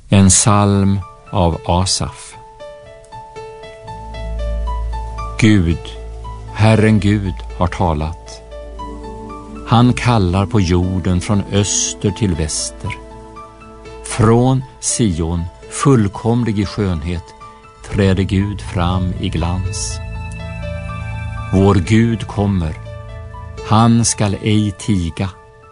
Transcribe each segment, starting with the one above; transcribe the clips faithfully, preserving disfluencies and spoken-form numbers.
En psalm av Asaf. Gud, Herren Gud har talat. Han kallar på jorden från öster till väster. Från Sion, fullkomlig i skönhet, träder Gud fram i glans. Vår Gud kommer, han skall ej tiga.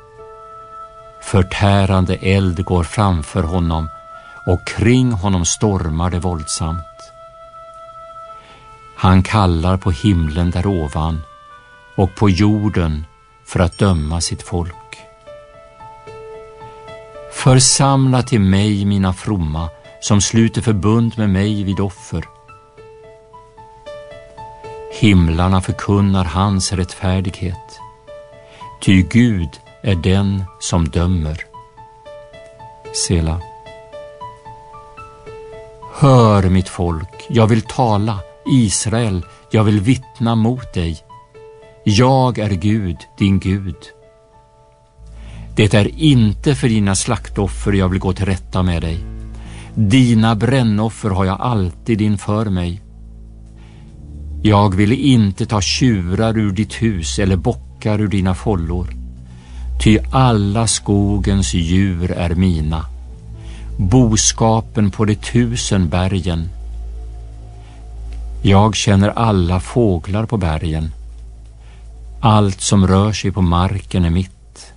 Förtärande eld går framför honom, och kring honom stormar det våldsamt. Han kallar på himlen där ovan och på jorden för att döma sitt folk. Församla till mig mina fromma, som sluter förbund med mig vid offer. Himlarna förkunnar hans rättfärdighet, ty Gud är den som dömer. Sela. Hör mitt folk, jag vill tala, Israel, jag vill vittna mot dig. Jag är Gud, din Gud. Det är inte för dina slaktoffer jag vill gå till rätta med dig. Dina brännoffer har jag alltid inför mig. Jag vill inte ta tjurar ur ditt hus eller bockar ur dina follor. Ty alla skogens djur är mina, boskapen på de tusen bergen. Jag känner alla fåglar på bergen. Allt som rör sig på marken är mitt.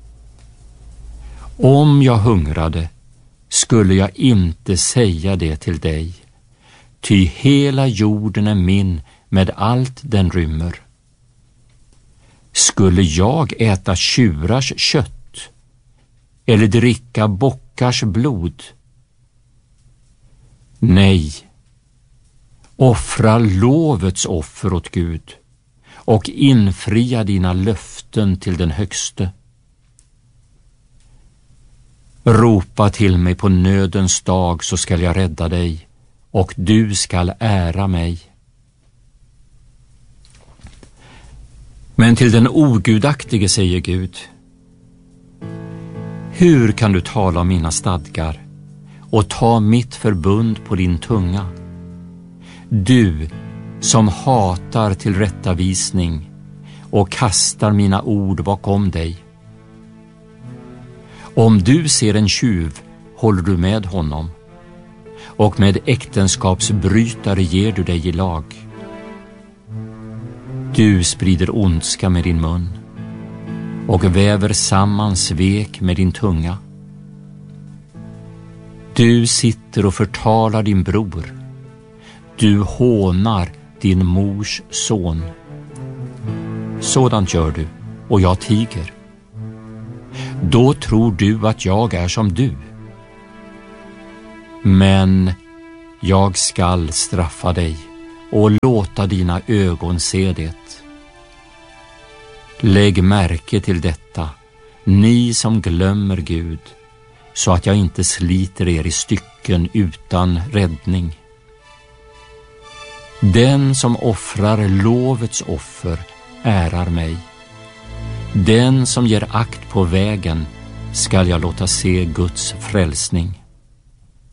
Om jag hungrade skulle jag inte säga det till dig, ty hela jorden är min med allt den rymmer. Skulle jag äta tjurars kött eller dricka bockars blod? Nej, offra lovets offer åt Gud och infria dina löften till den högste. Ropa till mig på nödens dag, så skall jag rädda dig, och du skall ära mig. Men till den ogudaktige säger Gud: hur kan du tala om mina stadgar och ta mitt förbund på din tunga? Du som hatar tillrättavisning och kastar mina ord bakom dig. Om du ser en tjuv håller du med honom, och med äktenskapsbrytare ger du dig i lag. Du sprider ondska med din mun och väver samman svek med din tunga. Du sitter och förtalar din bror. Du hånar din mors son. Sådant gör du, och jag tiger. Då tror du att jag är som du. Men jag skall straffa dig och låta dina ögon se det. Lägg märke till detta, ni som glömmer Gud, så att jag inte sliter er i stycken utan räddning. Den som offrar lovets offer ärar mig. Den som ger akt på vägen skall jag låta se Guds frälsning.